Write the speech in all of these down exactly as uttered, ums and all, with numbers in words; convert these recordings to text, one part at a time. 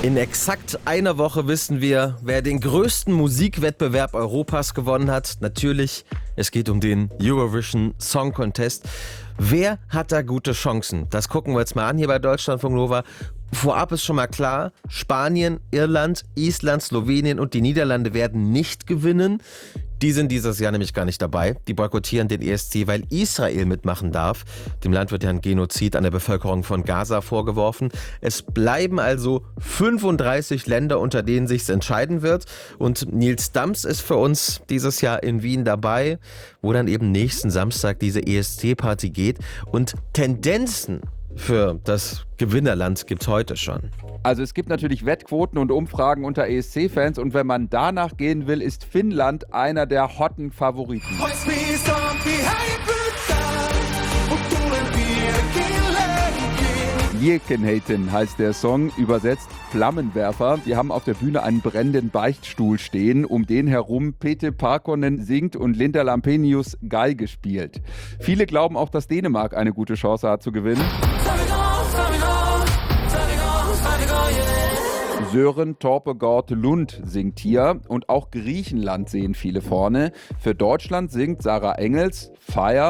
In exakt einer Woche wissen wir, wer den größten Musikwettbewerb Europas gewonnen hat. Natürlich, es geht um den Eurovision Song Contest. Wer hat da gute Chancen? Das gucken wir jetzt mal an hier bei Deutschlandfunk Nova. Vorab ist schon mal klar, Spanien, Irland, Island, Slowenien und die Niederlande werden nicht gewinnen. Die sind dieses Jahr nämlich gar nicht dabei. Die boykottieren den E S C, weil Israel mitmachen darf. Dem Land wird ja ein Genozid an der Bevölkerung von Gaza vorgeworfen. Es bleiben also fünfunddreißig Länder, unter denen sich's entscheiden wird. Und Nils Dams ist für uns dieses Jahr in Wien dabei, wo dann eben nächsten Samstag diese E S C-Party geht. Und Tendenzen für das Gewinnerland gibt's heute schon. Also es gibt natürlich Wettquoten und Umfragen unter E S C-Fans und wenn man danach gehen will, ist Finnland einer der hotten Favoriten. Liekkenheiten heißt der Song, übersetzt Flammenwerfer. Die haben auf der Bühne einen brennenden Beichtstuhl stehen, um den herum Pete Parkkonen singt und Linda Lampenius Geige spielt. Viele glauben auch, dass Dänemark eine gute Chance hat zu gewinnen. Sören Torpegaard Lund singt hier und auch Griechenland sehen viele vorne. Für Deutschland singt Sarah Engels Fire.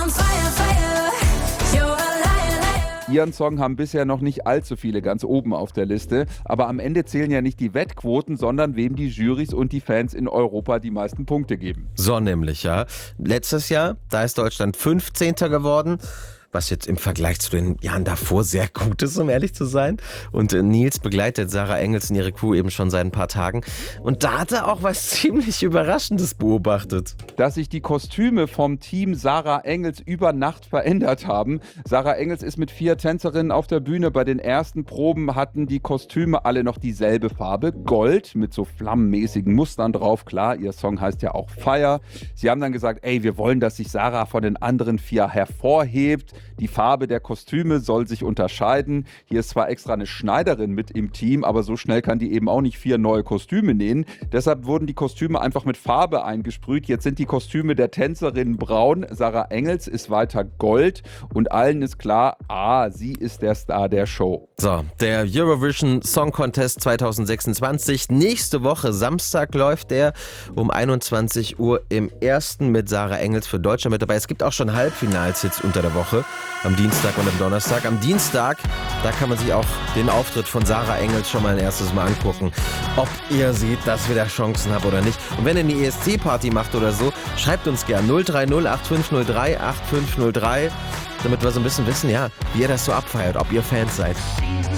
Ihren Song haben bisher noch nicht allzu viele ganz oben auf der Liste. Aber am Ende zählen ja nicht die Wettquoten, sondern wem die Jurys und die Fans in Europa die meisten Punkte geben. So nämlich, ja. Letztes Jahr, da ist Deutschland fünfzehnter geworden. Was jetzt im Vergleich zu den Jahren davor sehr gut ist, um ehrlich zu sein. Und Nils begleitet Sarah Engels und ihre Crew eben schon seit ein paar Tagen. Und da hat er auch was ziemlich Überraschendes beobachtet. Dass sich die Kostüme vom Team Sarah Engels über Nacht verändert haben. Sarah Engels ist mit vier Tänzerinnen auf der Bühne. Bei den ersten Proben hatten die Kostüme alle noch dieselbe Farbe. Gold mit so flammenmäßigen Mustern drauf. Klar, ihr Song heißt ja auch Fire. Sie haben dann gesagt, ey, wir wollen, dass sich Sarah von den anderen vier hervorhebt. Die Farbe der Kostüme soll sich unterscheiden. Hier ist zwar extra eine Schneiderin mit im Team, aber so schnell kann die eben auch nicht vier neue Kostüme nähen. Deshalb wurden die Kostüme einfach mit Farbe eingesprüht. Jetzt sind die Kostüme der Tänzerinnen braun. Sarah Engels ist weiter gold. Und allen ist klar, ah, sie ist der Star der Show. So, der Eurovision Song Contest zwanzig sechsundzwanzig. Nächste Woche Samstag läuft der um einundzwanzig Uhr im ersten mit Sarah Engels für Deutschland mit dabei. Es gibt auch schon Halbfinals jetzt unter der Woche. Am Dienstag und am Donnerstag. Am Dienstag, da kann man sich auch den Auftritt von Sarah Engels schon mal ein erstes Mal angucken. Ob ihr seht, dass wir da Chancen haben oder nicht. Und wenn ihr eine E S C-Party macht oder so, schreibt uns gern null drei null acht fünf null drei acht fünf null drei, damit wir so ein bisschen wissen, ja, wie ihr das so abfeiert, ob ihr Fans seid.